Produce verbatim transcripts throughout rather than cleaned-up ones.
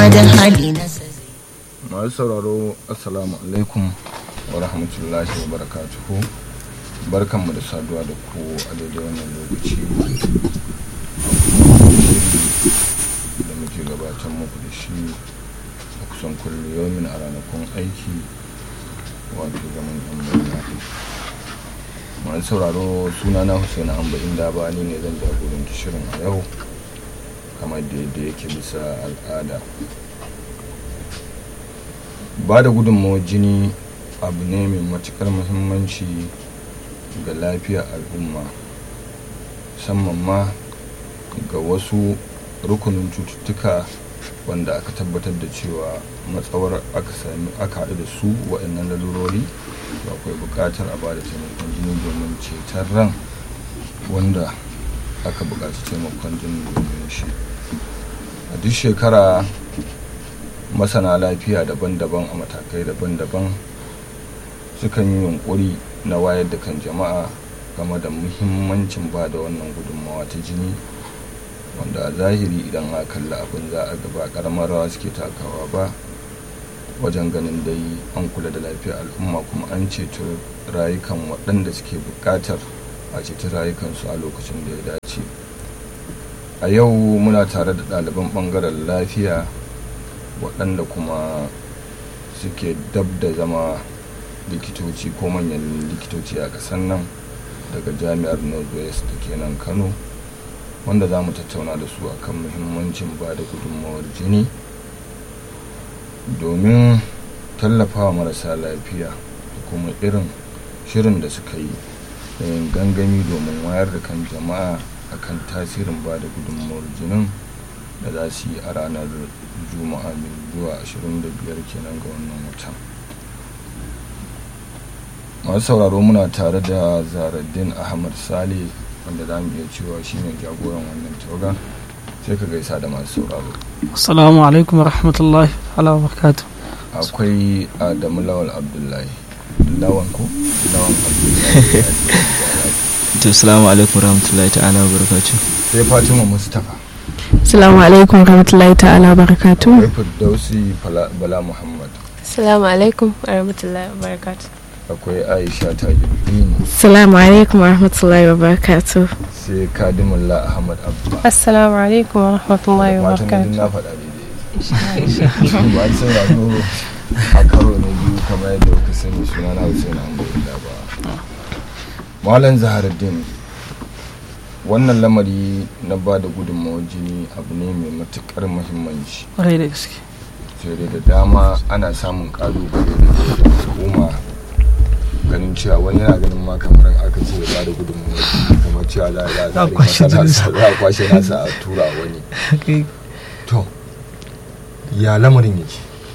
da hali na masu sauraro assalamu alaikum wa rahmatullahi wa barakatuhu. Barkanmu da saduwa da ku a daidai wannan lokaci da muke gabatar muku da shi a kusan kulliyomin a ranakun aiki wato zaman yan bayyana. Masu sauraro sunana Hussein Amba Inda ba ni ne zan jagoranci shirin a yau kamar da yadda yake bisa al'ada. Ba da gudunmawar jini abu ne mai matuƙar muhimmanci ga lafiyar al'umma, musamman ma ga wasu rukunin cututtuka wanda aka tabbatar da cewa matsawar aka sami aka haɗu da su waɗannan lalurori akwai buƙatar a ba da taimakon jini domin ceton ran wanda aka buƙaci taimakon jini domin shi. A duk shekara masana lafiya daban-daban a matakai daban-daban sukan yi yunƙuri na wayar da kan jama'a game da muhimmancin ba da wannan gudunmawa ta jini, wanda a zahiri idan aka kalli abin za a gaba ƙaramar rawa suke takawa ba wajen ganin dai an kula da lafiyar al'umma kuma an ceto rayukan waɗanda suke buƙatar a ceci rayukansu a lokacin da ya dace. A yau muna tare da ɗaliban ɓangaren lafiya waɗanda kuma suke dab da zama likitoci ko manyan likitoci a ƙasar nan daga jami'ar northwest da ke nan Kano, wanda za mu tattauna da su akan muhimmancin ba da gudunmawar jini domin tallafawa marasa lafiya da kuma irin shirin da suka yi da yin gangami domin wayar da kan jama'a akan tasirin ba da gudunmawar jinin da za su yi a ranar juma'a mai zuwa ashirin da biyar kenan ga wannan watan. Masu sauraro muna tare da Zahraddeen Ahmad Saleh wanda za mu iya cewa shine jagoran wannan tawaga, sai ka gaisa da masu sauraro. Assalamu alaikum wa rahmatullahi wa barakatuh. Akwai Adamu Lawal Abdullahi Lawan ko Lawan Abdullahi. To assalamu alaikum wa rahmatullahi ta'ala wa barakatuh. Sai Fatima Mustafa. Assalamu alaikum warahmatullahi ta'ala barakatuh. Akwai Firdausi Bala Muhammad. Assalamu alaikum warahmatullahi wabarakatuh. Akwai Aisha Tajuddin. Assalamu alaikum warahmatullahi wabarakatuh. Sai Kadimullah Ahmad Abba. Assalamu alaikum warahmatullahi Matan wabarakatuh. na faɗa daidai. Ba sai na zo a karo na biyu kamar yadda kuka sani suna na Hussein Amba Inda ba. Malam Zahraddeen, wannan lamari na ba da gudunmawar jini abu ne mai matuƙar muhimmanci. Ƙwarai da gaske. Sai da dama ana samun ƙalubale da al'umma ganin cewa wani yana ganin ma kamar aka ce ba da gudunmawar jini kamar cewa za a kwashe nasa a tura wani. To, ya lamarin yake?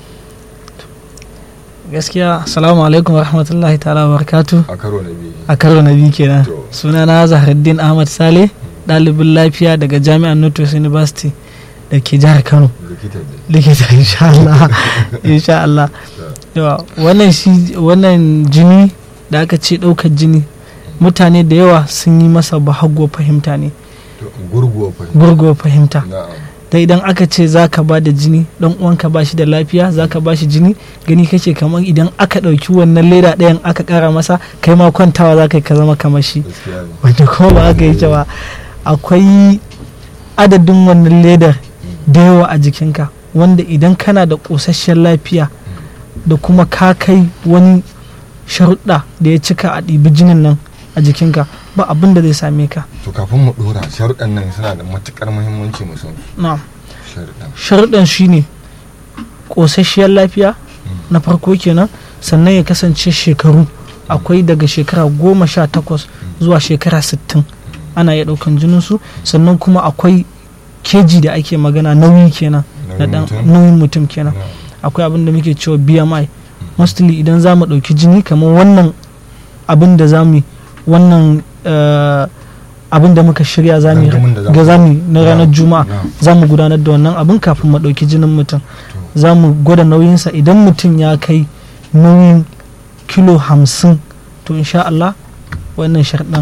Gaskiya assalamu alaikum wa rahmatullahi ta'ala wa barakatuh. A karo na biyu. A karo na biyu kenan. Sunana Zahraddeen Ahmad Saleh, ɗalibin lafiya daga Jami'ar Northwest University da ke jihar Kano. Likita insha Allah. Insha Allah. Yawa wannan shi wannan jini da aka ce ɗaukar jini mutane da yawa sun yi masa bahago fahimta ne. Gurguwa fahimta. Gurguwa fahimta. Da idan aka ce za ka ba da jini dan uwanka ba shi da lafiya za ka ba shi jini gani kake kamar idan aka ɗauki wannan leda ɗayan aka ƙara masa kai ma kwantawa za ka yi ka zama kamar shi, wanda kuma ba haka yake ba. Akwai adadin wannan ledar da yawa a jikinka wanda idan kana da ƙosasshen lafiya da kuma ka kai wani sharuɗa da ya cika a ɗibi jinin nan a jikinka ba abin da zai same ka. To kafin mu dora sharuɗan nan suna da matukar muhimmanci mu san. Na'am. Sharuɗan shine ƙosasshiyar lafiya na farko kenan, sannan ya kasance shekaru akwai daga shekara goma sha takwas zuwa shekara sittin ana iya ɗaukan jinin su, sannan kuma akwai keji da ake magana nauyi kenan na dan nauyin mutum kenan. Akwai abin da muke cewa B M I mostly idan za mu ɗauki jini kamar wannan abin da za mu wannan abin da muka shirya za mu na ranar juma'a za mu gudanar da wannan abin kafin mu ɗauki jinin mutum. Za mu gwada nauyinsa idan mutum ya kai nauyin kilo hamsin to insha Allah wannan sharɗan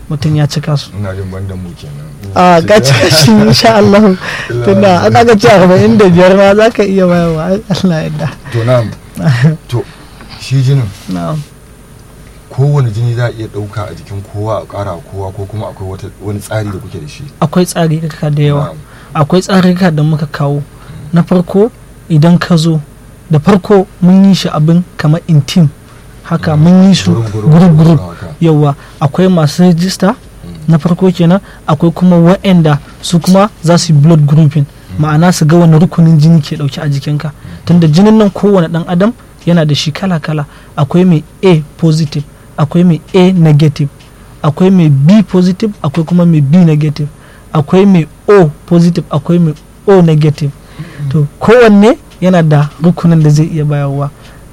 mutum ya cika su. ina jin banda mu kenan a ka cika shi insha Allah tunda an aka ce arba'in da biyar ma za ka iya bayarwa Allah ya yarda. to na'am to shi jinin na'am kowane jini za a iya ɗauka a jikin kowa a ƙara kowa ko kuma akwai wata wani tsari da kuke da shi? akwai tsari ka da yawa akwai tsarika da muka kawo. Na farko idan ka zo da farko mun yi shi abin kamar intim haka mun yi su group-group yawa akwai masu rajista na farko kenan akwai kuma wa'anda su kuma za su yi blood grouping ma'ana su ga wani rukunin jini ke dauke a jikinka tunda jinin nan kowane dan adam yana da shi kala-kala akwai mai A positive akwai mai A negative akwai mai B positive akwai kuma mai B negative akwai mai O positive akwai mai O negative to kowanne yana da rukunin da zai iya bayarwa.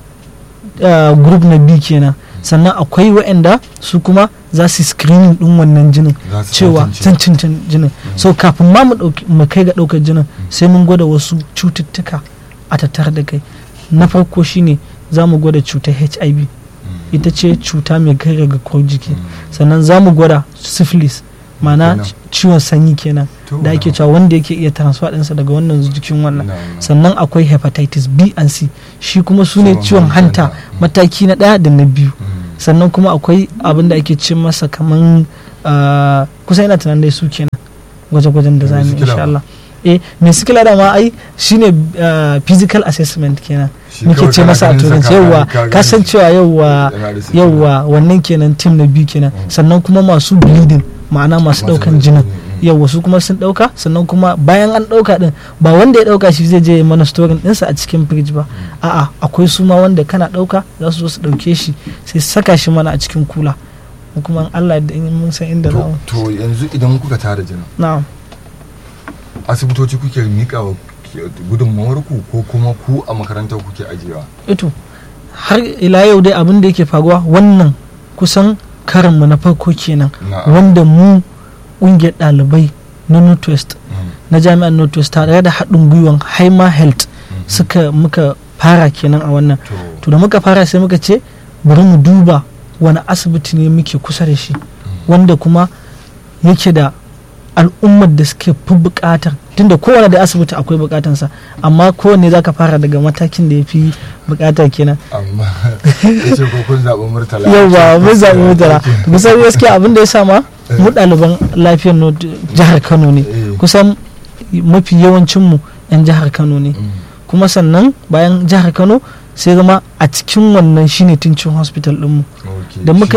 Uh, group na B kenan sannan akwai waɗanda su kuma za su screening din wannan jinin cewa cancin jinin so kafin ma mu kai ga ɗaukar jinin sai mun gwada wasu cututtuka a tattare da kai. Na farko shine za mu gwada cutar H I V ita ce cuta mai kai ga jiki sannan za mu gwada syphilis ma'ana ciwon sanyi kenan da ake cewa wanda yake iya transfer ɗinsa daga wannan jikin wannan sannan akwai hepatitis B and C shi kuma su ne ciwon hanta mataki na ɗaya da na biyu sannan kuma akwai abin da ake ce masa kaman kusa ina tunan dai su kenan gwaje-gwajen da zamu insha Allah. eh mai sikila da ma ai shine physical assessment kenan muke ce masa a turanci yawa kasancewa yawa yawa wannan kenan team na biyu kenan sannan kuma masu bleeding ma'ana masu daukan jinin yawa su kuma sun dauka sannan kuma bayan an dauka din ba wanda ya dauka shi zai je mana storing dinsa a cikin fridge ba a'a akwai su ma wanda kana dauka za su zo su dauke shi sai saka shi mana a cikin kula kuma Allah da mun san inda za to yanzu idan kuka tara jinin na'am asibitoci kuke mika wa gudunmawar ku ko kuma ku a makarantar kuke ajiyewa? ito har ila yau dai abin da yake faruwa wannan kusan karinmu na farko kenan wanda mu ƙungiyar ɗalibai na northwest na jami'ar northwest tare da haɗin gwiwan haima health suka muka fara kenan a wannan to da muka fara sai muka ce bari mu duba wani asibiti ne muke kusa da shi wanda kuma yake da al'ummar da suke fi bukatar tunda kowane da asibiti akwai bukatansa amma kowane za ka fara daga matakin da ya fi bukata kenan amma ya ce ko kun zaɓi murtala yawa mun zaɓi murtala kusan gaskiya abin da ya sama mu ɗaliban lafiyar jihar Kano ne kusan mafi yawancinmu 'yan jihar Kano ne kuma sannan bayan jihar Kano sai zama a cikin wannan shine tuncin hospital ɗinmu da muka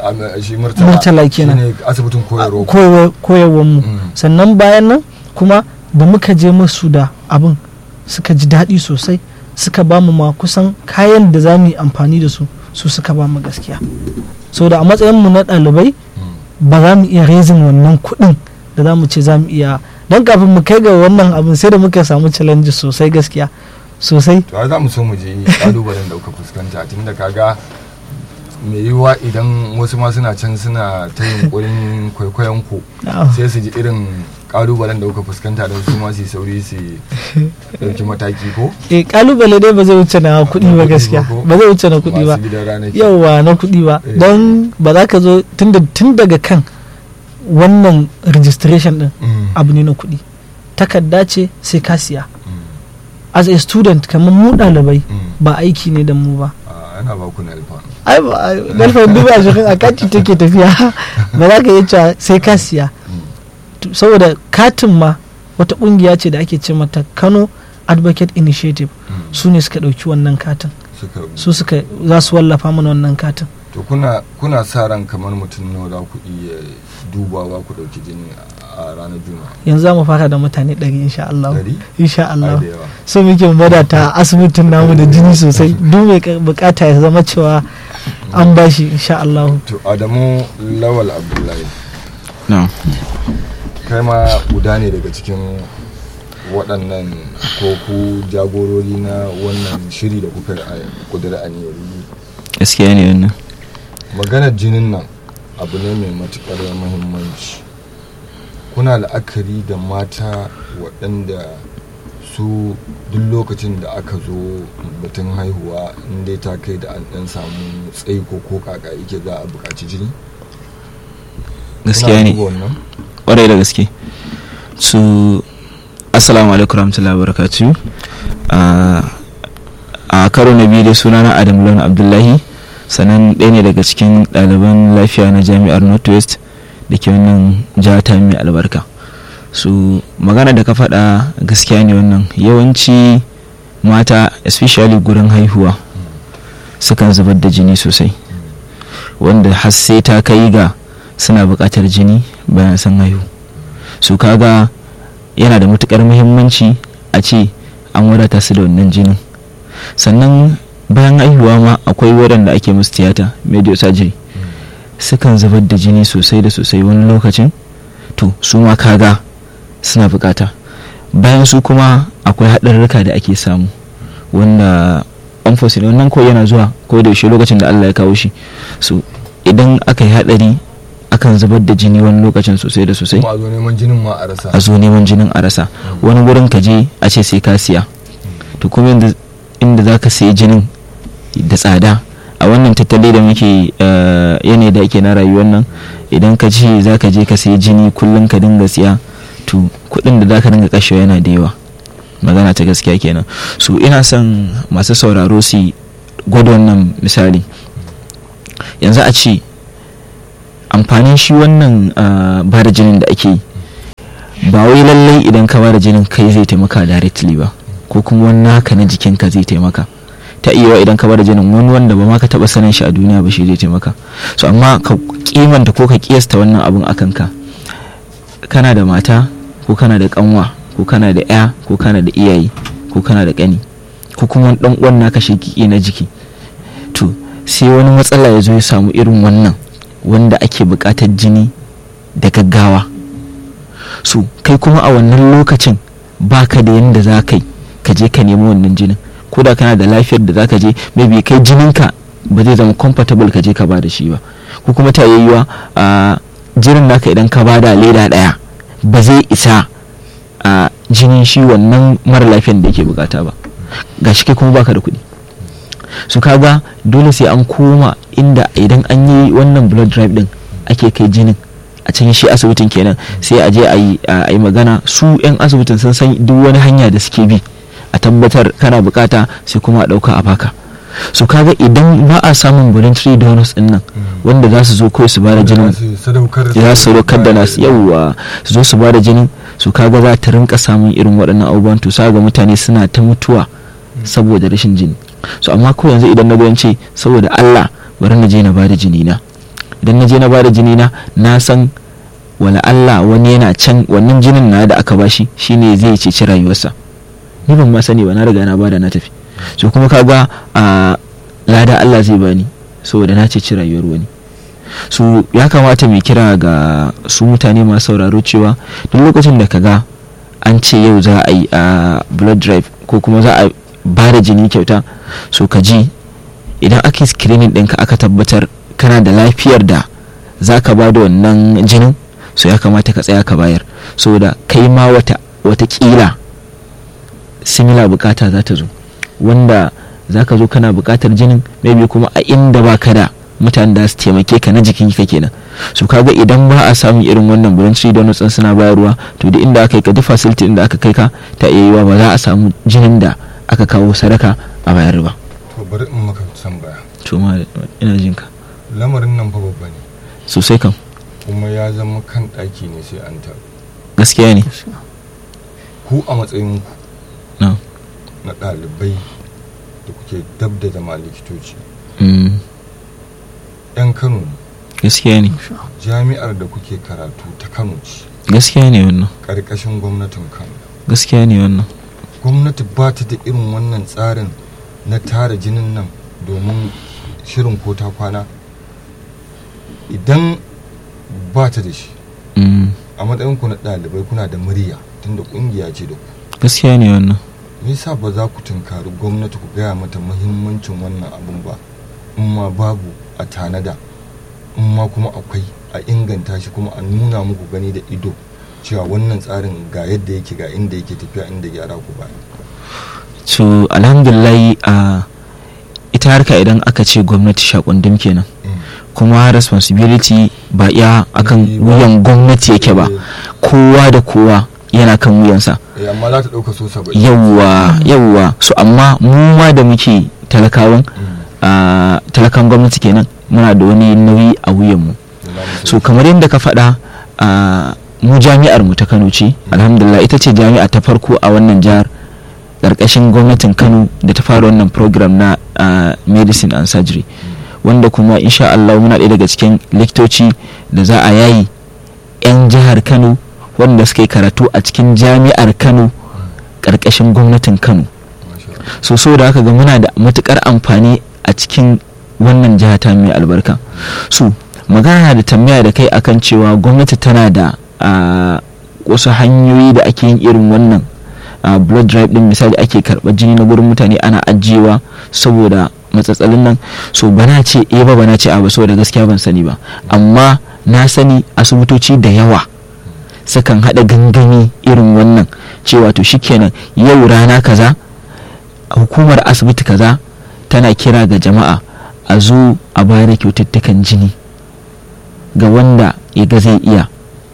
murtala kenan asibitin koyarwar mu sannan bayan nan kuma da muka je musu da abin suka ji daɗi sosai suka ba mu ma kusan kayan da za mu yi amfani da su su suka ba mu gaskiya so da a matsayin mu na ɗalibai ba za mu iya rezin wannan kuɗin da za mu ce za mu iya don kafin mu kai ga wannan abin sai da muka samu challenge sosai gaskiya sosai to za mu so mu je kalubalen da kuka fuskanta tun da kaga mai yiwuwa idan wasu ma suna can suna ta yunkurin kwaikwayon ku sai su ji irin kalubalen da kuka fuskanta don su ma su sauri su dauki mataki ko eh kalubale dai ba zai wuce na kuɗi ba gaskiya ba zai wuce na kuɗi ba yawa na kuɗi ba don ba za ka zo tun daga kan wannan registration din abu ne na kuɗi takarda ce sai ka siya as a student kamar mu ɗalibai ba aiki ne da mu ba ana ba ku nalfa ai ba nalfa dubu ashirin a kati take tafiya ba za ka yi cewa sai ka siya saboda katin ma wata ƙungiya ce da ake ce mata Kano Advocate Initiative su ne suka ɗauki wannan katin su suka za su wallafa mana wannan katin to kuna kuna sa ran kamar mutum nawa za ku iya dubawa ku ɗauki jini a ranar juma'a yanzu za mu fara da mutane ɗari insha Allah insha Allah so muke wadata asibitin namu da jini sosai duk mai bukata ya zama cewa an bashi insha Allah to Adamu Lawal Abdullahi na'am kai ma guda ne daga cikin waɗannan ko ku jagorori na wannan shiri da kuka kudura aniyar gaskiya ne wannan maganar jinin nan abu ne mai matuƙar muhimmanci kuna la'akari da mata waɗanda su duk lokacin da aka zo batun haihuwa inda ta kai da an ɗan samu tsaiko ko kaka yake za a buƙaci jini gaskiya ne kwarai da gaske. su assalamu alaikum warahmatullahi wabarakatuh. A karo na biyu da sunana Adam Lawan Abdullahi, sanan ɗaya ne daga cikin ɗaliban lafiya na jami'ar Northwest da ke wannan jihar ta mai albarka. su magana da ka faɗa gaskiya ne. wannan yawanci mata especially gurin haihuwa sukan zubar da jini sosai, wanda har sai ta kai ga suna buƙatar jini bayan sun haihu. su kaga yana da matukar muhimmanci a ce an wadata su da wannan jinin. sannan bayan haihuwa ma akwai waɗanda ake musu tiyata, medio surgery, sukan zubar da jini sosai da sosai wani lokacin. to su ma kaga suna bukata. bayan su kuma akwai haɗarurruka da ake samu wanda unfortunately wannan ko yana zuwa ko da yaushe lokacin da Allah ya kawo shi. so idan aka yi haɗari akan zubar da jini wani lokacin sosai da sosai, a zo neman jinin ma a rasa a zo neman jinin a rasa wani gurin ka je a ce sai ka siya. to kuma inda za ka sayi jinin da tsada a wannan tattali da muke yanayi da ake na rayuwar nan, idan ka ce za ka je ka sayi jini kullum ka dinga siya, to kudin da za ka dinga kashewa yana da yawa. magana ta gaskiya kenan. so ina son masu sauraro su gwada wannan misali. yanzu a ce amfanin shi wannan ba da jinin da ake yi, ba wai lallai idan ka ba da jinin kai zai taimaka directly ba, ko kuma wani haka na jikinka zai taimaka. ta iya idan ka ba da jinin wani wanda ba ma ka taba sanin shi a duniya ba shi zai taimaka. so amma ka kimanta ko ka kiyasta wannan abun akan ka. kana da mata ko kana da kanwa ko kana da ya ko kana da iyaye ko kana da kani ko kuma wani dan uwan naka shakiki na jiki. to sai wani matsala ya zo ya samu irin wannan wanda ake buƙatar jini da gaggawa. so kai kuma a wannan lokacin baka da yanda za ka yi ka je ka nemi wannan jinin, ko da kana da lafiyar da za ka je maybe kai jininka ba zai zama comfortable ka je ka ba da shi ba, ko kuma ta yayyuwa a jinin naka idan ka ba da leda ɗaya ba zai isa a jinin shi wannan mara lafiyar da yake bukata ba, ga shi kai kuma baka da kuɗi. su kaga dole sai an koma inda idan an yi wannan blood drive din ake kai jinin a can shi asibitin kenan, sai a je a yi magana. su yan asibitin sun san duk wani hanya da suke bi a tabbatar kana bukata, sai kuma a dauka a baka. su kaga idan ba a samun voluntary donors din nan wanda za su zo kawai su bada jinin, za su sadaukar da nasu yawwa su zo su bada jinin, su kaga za ta rinka samun irin waɗannan abubuwan. to sa ga mutane suna ta mutuwa saboda rashin jini. so amma ko yanzu idan na ce saboda Allah bari na je na bada jini na, idan na je na bada jini na na san wala Allah wani yana can wannan jinin na da aka bashi shine zai ceci rayuwarsa, ni ban ma sani ba, na riga na bada na tafi. so kuma kaga a lada Allah zai bani saboda na ceci rayuwar wani. so ya kamata mai kira ga su mutane masu sauraro cewa duk lokacin da kaga an ce yau za a yi a blood drive ko kuma za a ba da jini kyauta, so ka ji idan aka yi screening ɗinka aka tabbatar kana da lafiyar da za ka ba da wannan jinin, so ya kamata ka tsaya ka bayar, saboda kai ma wata watakila similar bukata za ta zo wanda za ka zo kana bukatar jinin maybe kuma a inda ba ka da mutane da su taimake ka na jikin ka kenan. so kaga idan ba a samun irin wannan voluntary donors din suna bayarwa, to da inda aka yi ka duk facility inda aka kai ka ta iya yiwa ba za a samu jinin da aka kawo sadaka a bayar ba. to bari in maka tambaya. to ma ina jin ka. lamarin nan fa babba ne sosai kam, kuma ya zama kan ɗaki ne sai an taru. gaskiya ne. ku a matsayin ku na na ɗalibai da kuke dab da zama likitoci, yan Kano ne, gaskiya ne. jami'ar da kuke karatu ta Kano ce, gaskiya ne wannan, ƙarƙashin gwamnatin Kano. gaskiya ne wannan. gwamnati ba ta da irin wannan tsarin na tara jinin nan domin shirin ko ta kwana. idan ba ta da shi a matsayin ku na ɗalibai kuna da murya tunda ƙungiya ce da ku, gaskiya ne wannan. me yasa ba za ku tunkari gwamnati ku gaya mata muhimmancin wannan abun ba, in ma babu a tanada, in ma kuma akwai a inganta shi, kuma a nuna muku gani da ido cewa wannan tsarin ga yadda yake ga inda yake tafiya inda gyara ku ba. to alhamdulillah a ita harka idan aka ce gwamnati shakundum kenan kuma responsibility ba iya akan wuyan gwamnati yake ba, kowa da kowa yana kan wuyansa. Eh, amma za ta ɗauka so saba'in. yawwa yawwa so amma mu ma da muke talakawan a talakan gwamnati kenan muna da wani nauyi a wuyanmu. So kamar yadda ka faɗa, a mu jami'ar mu ta Kano ce, alhamdulillah ita ce jami'a ta farko a wannan jihar ƙarƙashin gwamnatin Kano da ta fara wannan program na uh, medicine and surgery, wanda kuma insha Allah muna ɗaya daga cikin likitoci da za a yayi 'yan jihar Kano wanda suka yi karatu a cikin jami'ar Kano ƙarƙashin gwamnatin Kano. So so da haka ga muna da matukar amfani a cikin wannan jiha ta mai albarka. So magana da tambaya da kai akan cewa gwamnati tana da uh, wasu hanyoyi da ake yin irin wannan Uh, blood drive din, misali ake karɓar jini na gurin mutane ana ajiyewa saboda matsatsalin nan. So bana ce eh ba bana ce a ba, saboda gaskiya ban sani ba, amma na sani asibitoci da yawa sukan haɗa gangami irin wannan cewa to shikenan yau rana kaza hukumar asibiti kaza tana kira ga jama'a a zo a bayar da kyaututtukan jini ga wanda ya ga zai iya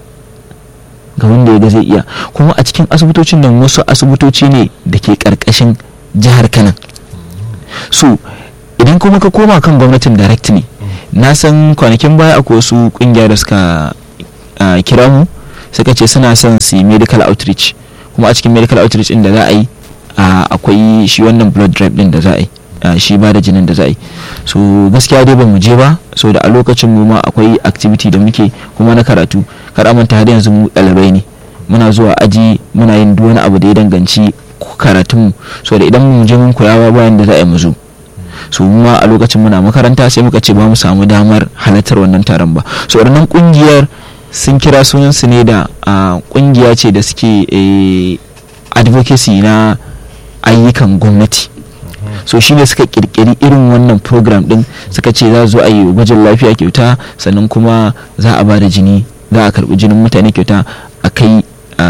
ga wanda ya ga zai iya kuma a cikin asibitocin nan wasu asibitoci ne da ke karkashin jihar Kano. So idan kuma ka koma kan gwamnatin directly, na san kwanakin baya akwai wasu kungiya da suka uh, kira mu suka ce suna son su yi medical outreach, kuma a cikin medical outreach din da za a yi uh, akwai shi wannan blood drive din da za a yi, uh, shi ba da jinin da za a yi. So gaskiya dai ba mu je ba, so da a lokacin mu ma akwai activity da muke kuma na karatu, kar a manta har yanzu mu ɗalibai ne, muna zuwa aji muna yin duk wani abu da ya danganci karatun mu, so da idan mu je mun koya ba bayan da za a yi mu zo. So mu ma a lokacin muna makaranta sai muka ce ba mu samu damar halartar wannan taron ba. So wannan kungiyar sun kira sunan su ne da kungiya ce da suke advocacy na ayyukan gwamnati. So shi ne suka kirkiri irin wannan program din, suka ce za zo a yi gwajin lafiya kyauta, sannan kuma za a ba da jini, za a karbi jinin mutane kyauta a kai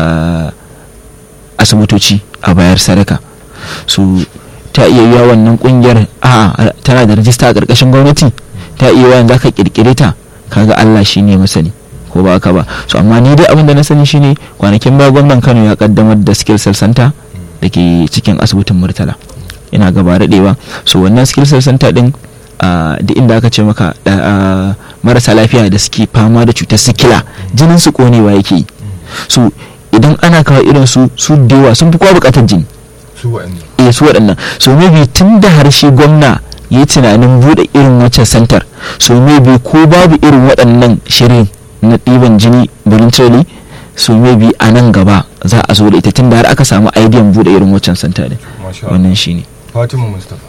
asibitoci a bayar sadaka. So ta iya yiwa wannan kungiyar a tana da rajista a karkashin gwamnati, ta iya yiwa za ka kirkire ta, kaga Allah shi ne masani ko ba haka ba. So amma ni dai abin da na sani shine kwanakin ba gwamnan Kano ya kaddamar da skill cell center da ke cikin asibitin Murtala, ina gaba daɗewa. So wannan skill center din duk inda aka ce maka marasa lafiya da suke fama da cutar sikila jinin su konewa yake yi. So idan ana kawo irin su su dewa sun fi kowa bukatar jini, eh su waɗannan. So maybe tun da harshe gwamna yi tunanin buɗe irin waccan santar, so maybe ko babu irin waɗannan shirin na ɗiban jini voluntarily, so maybe a nan gaba za a zo da ita tun da har aka samu idean buɗe irin waccan santa din. Wannan shine Fatima Mustapha.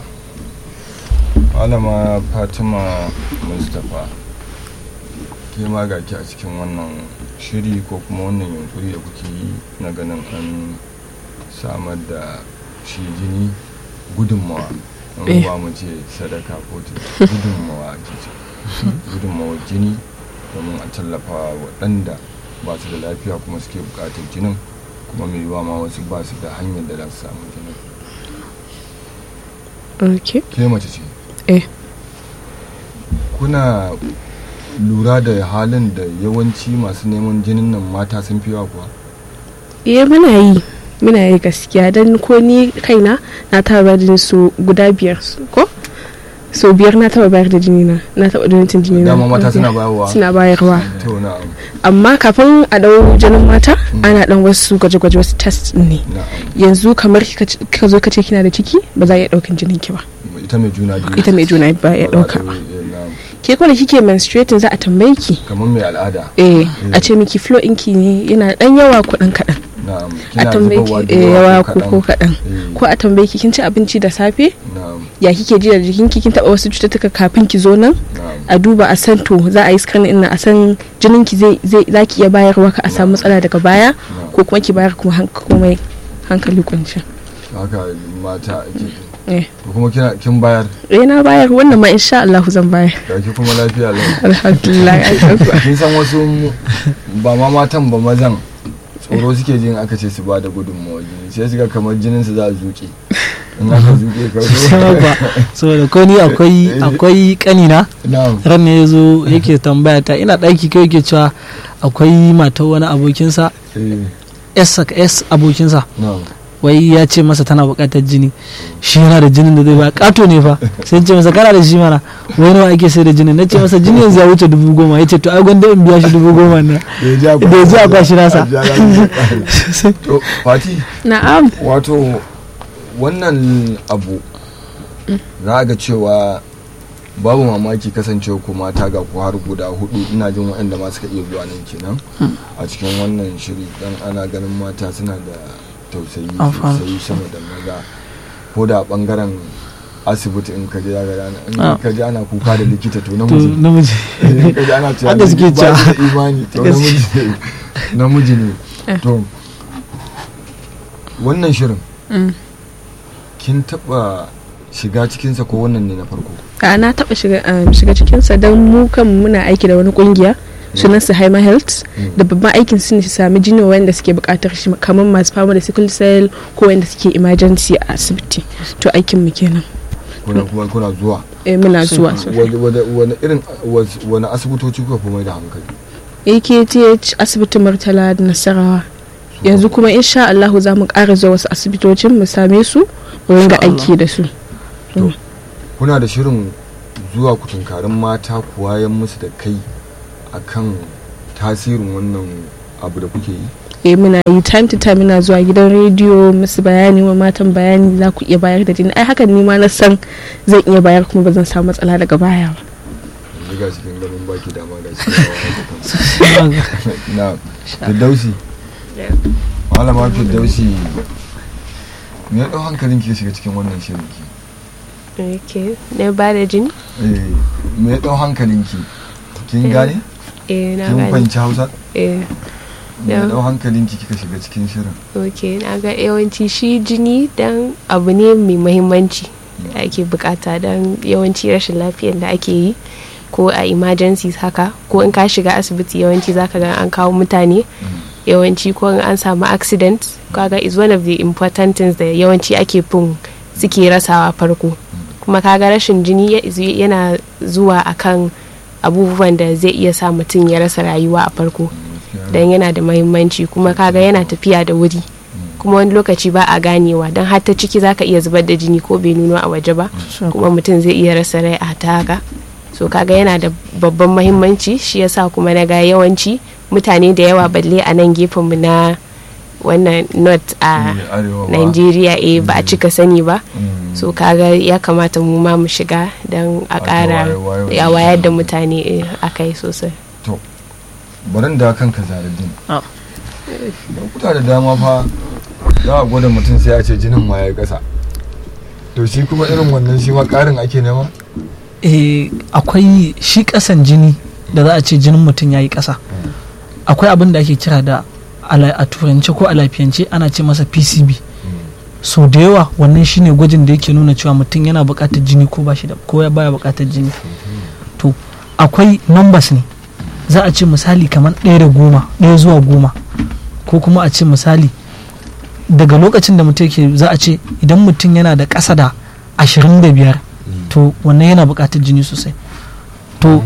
Malama Fatima Mustapha, ke ma ga ki a cikin wannan shiri ko kuma wannan yunkuri da kuke yi na ganin an samar da shi jini gudunmawa, an ba mu ce sadaka ko gudunmawa ake ce gudunmawa jini domin a tallafa waɗanda ba su da lafiya kuma suke buƙatar jinin, kuma mai yiwa ma wasu ba su da hanyar da za su samu jinin. Okay. Ke mace ce? Eh. Kuna lura da halin da yawanci masu neman jinin nan mata sun fi yawa kuwa? Eh muna yi muna yi gaskiya, don ko ni kaina na taba da su guda biyar ko so biyar na taba bayar da jini na na taba donatin jini na. Dama mata suna bayarwa? Suna bayarwa. To na'am. Amma kafin a dau jinin mata ana dan wasu gwaje-gwaje, wasu test ne. Yanzu kamar ka zo ka ce kina da ciki ba za a iya daukan jinin ki ba. Ita mai juna biyu. Ita mai juna ba ya dauka ba. Ke kuma da kike menstruating za a tambaye ki kamar mai al'ada. Eh a ce miki flow ɗinki ne yana dan yawa ko dan kadan. Na'am. A tambaye ki yawa ko ko kadan. Ko a tambaye ki kin ci abinci da safe? Na'am. Ya kike ji da jikinki, kin taba wasu cututtuka kafin ki zo nan? A duba a san to za a yi scan din a san jinin ki zai zai zaki iya bayarwa ka a samu matsala daga baya ko kuma ki bayar kuma komai hankali kunci. Haka mata ake. Eh. Kuma kina kin bayar? Eh na bayar, wannan ma insha Allah zan bayar. Kake kuma lafiya lau. Alhamdulillah. Kin san wasu ba ma matan ba mazan tsoro suke jin aka ce su ba da gudunmawa jini, sai su ga kamar jinin su za a zuke. in aka zuke ka sai ba saboda ko ni akwai akwai kanina na'am ran ne yazo yake tambaya ta ina daki kai yake cewa akwai matar wani abokinsa eh S S abokinsa na'am wai ya ce masa tana bukatar jini shi yana da jinin da zai ba kato ne fa sai ce masa kana da shi mana wai nawa ake sai da jinin na ce masa jini yanzu ya wuce dubu goma ya ce to ai gwanda in biya shi dubu goma na da ya ji a kwashi nasa to Fati na'am wato wannan abu za ga cewa babu mamaki kasancewa ko mata ga ku har guda hudu ina jin waɗanda ma suka iya zuwa nan kenan a cikin wannan shiri dan ana ganin mata suna da tausayi sosai sama da maza ko da bangaren asibiti in ka je ga rana in ka je ana kuka da likita to namiji namiji in ka je ana cewa haka suke cewa imani to namiji namiji ne to wannan shirin kin taba shiga cikinsa ko wannan ne na farko a na taba shiga shiga cikinsa don mu kan muna aiki da wani kungiya sunan su Haima Health da babban aikin su ne su sami jini wanda suke bukatar shi kamar masu fama da sickle cell ko wanda suke emergency a asibiti to aikin mu kenan kuna kuma kuna zuwa eh muna zuwa wani irin wani asibitoci kuka fi mai da hankali A K T H asibitin Murtala da Nasarawa yanzu kuma insha Allah za mu ƙara zuwa wasu asibitocin mu same su mu ringa aiki da su to kuna da shirin zuwa ku tunkarin mata ku wayan musu da kai akan tasirin wannan abu da kuke yi eh muna yi time to time muna zuwa gidan rediyo musu bayani wa matan bayani za ku iya bayar da jini ai hakan ni ma na san zan iya bayar kuma ba zan samu matsala daga baya ba yanzu ga cikin ganin baki dama ga cikin na Firdausi malama Firdausi me ya dau hankalin ki shiga cikin wannan shirin ki Okay, ne ba da jini? eh me ya dau hankalin ki kin gane Eh, na kin gani. fahimci Hausa Eh, me ya Yeah. dau hankalin ki kika shiga cikin shirin okay, na ga yawanci shi jini dan abu ne mai muhimmanci da ake bukata dan yawanci rashin lafiyar da ake yi ko a emergencies haka ko in ka shiga asibiti yawanci zaka ga an kawo mutane yawanci ko in an samu accident kaga is one of the important things da yawanci ake fin suke rasawa farko kuma kaga rashin jini ya- yana zuwa akan abubuwan da zai iya sa mutum ya rasa rayuwa a farko dan yana da mahimmanci kuma kaga yana tafiya da wuri kuma wani lokaci ba a ganewa don har ta ciki zaka iya zubar da jini ko bai nuno a waje ba kuma mutum zai iya rasa rai a ta haka so kaga yana da babban mahimmanci shi yasa kuma na ga yawanci mutane da yawa balle a nan gefen mu na wannan north a Eh, arewa ba. Nigeria eh ba a cika sani ba Mm. so kaga ya kamata mu ma mu shiga don a Wato ƙara waye- waye- ya wayar da mutane eh, a kai sosai to barin da kanka zaradin Ah. lokuta da dama fa za a gwada mutum sai a ce jinin ma ya yi ƙasa to shi kuma irin wannan shi ma ƙarin ake nema eh akwai shi kasan jini da za a ce jinin mutum ya yi kasa akwai abin da ake kira da ala- a turance ko a lafiyance ana ce masa P C B so da yawa wannan shine gwajin da yake nuna cewa mutum yana buƙatar jini ko ba shi da ko ya baya buƙatar jini to akwai numbers ne za a ce misali kamar ɗaya da goma ɗaya zuwa goma ko kuma a ce misali daga lokacin da mutum yake za a ce idan mutum yana da ƙasa da ashirin da biyar to wannan yana buƙatar jini sosai to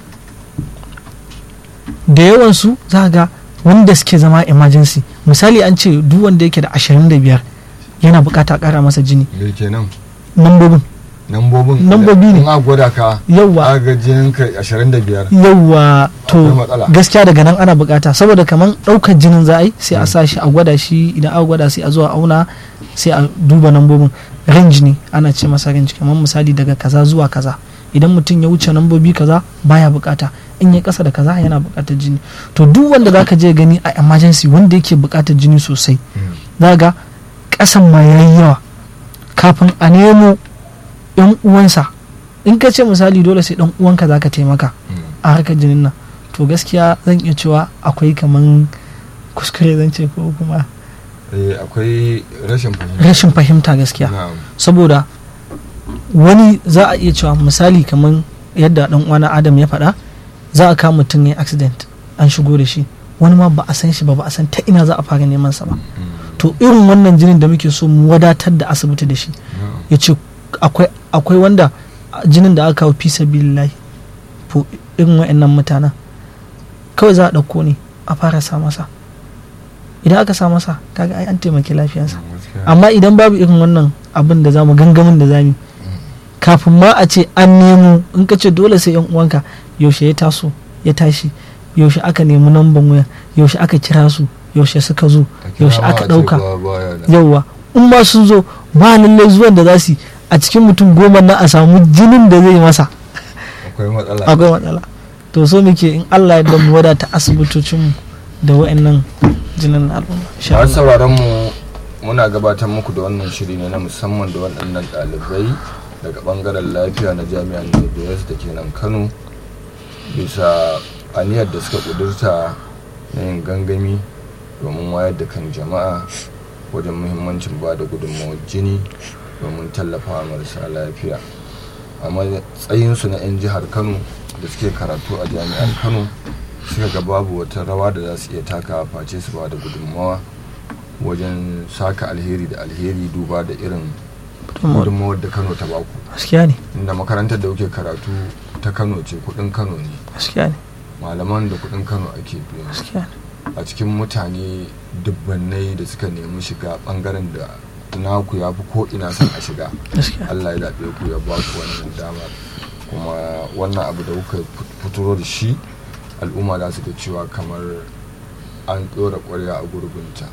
da yawansu za ga wanda suke zama emergency misali an ce duk wanda yake da ashirin da biyar yana buƙata ƙara masa jini me kenan nambobin nambobin Nambobi ne. in a gwada ka yawwa aga jinin ka ashirin da biyar yawwa to Akwai matsala. gaskiya daga nan ana bukata saboda kamar daukar jinin za a yi sai a sa shi a gwada shi idan aka gwada sai a zo a auna sai a duba nambobin range ne ana ce masa range kamar misali daga kaza zuwa kaza idan mutum ya wuce nambobi kaza baya bukata in ya kasa da kaza yana bukatar jini to duk wanda zaka je gani a emergency wanda yake bukatar jini sosai zaga kasan ma yayi yawa kafin a nemo yan uwansa in ka ce misali dole sai dan uwanka zaka taimaka a harkar jinin nan to gaskiya zan iya cewa akwai kaman kuskure zan ce ko kuma eh akwai rashin fahimta rashin fahimta gaskiya na'am saboda wani za a iya cewa misali kaman yadda dan uwana Adam ya faɗa za a kama mutum ne accident an shigo da shi wani ma ba a san shi ba ba a san ta ina za a fara neman sa ba to to irin wannan jinin da muke so mu wadatar da asibiti da shi. Ya ce akwai wanda jinin da aka kawo fi sabilillahi to irin wa'annan mutanen kawai za a ɗauko ne a fara sa masa, idan aka sa masa kaga ai an taimaki lafiyarsa. Amma idan babu irin wannan abin da zamu gangamin da zamu kafin ma a ce an nemo, in ka ce dole sai yan uwanka, yaushe ya taso ya tashi, yaushe aka nemi namban waya, yaushe aka kira su, yaushe suka zo, yaushe aka ɗauka. Yauwa in ma sun zo ba lallai zuwan da za su a cikin mutum goma na a samu jinin da zai masa, akwai matsala. To so muke in Allah ya mu wadata asibitocinmu da wa'annan jinin al'umma. Masu sauraron mu muna gabatar muku da wannan shiri ne na musamman da waɗannan ɗalibai daga ɓangaren lafiya na jami'ar Northwest da ke nan Kano, bisa aniyar da suka ƙudurta na yin gangami domin wayar da kan jama'a wajen muhimmancin ba da gudunmawar jini domin tallafawa marasa lafiya. A matsayinsu na 'yan jihar Kano da suke karatu a jami'ar Kano, suka ga babu wata rawa da za su iya takawa face su ba da gudunmawa wajen saka alheri da alheri, duba da irin gudunmawar da Kano ta baku. Gaskiya ne. Inda makarantar da kuke karatu ta Kano ce, kudin Kano ne. Gaskiya ne. Malaman da kudin Kano ake biya. Gaskiya ne. A cikin mutane dubbannai da suka nemi shiga bangaren da naku ya fi ko ina son a shiga, Allah ya zaɓe ku ya ba ku wannan dama, kuma wannan abu da kuka fito da shi al'umma za su ga cewa kamar an ɗora ƙwarya a gurbinta.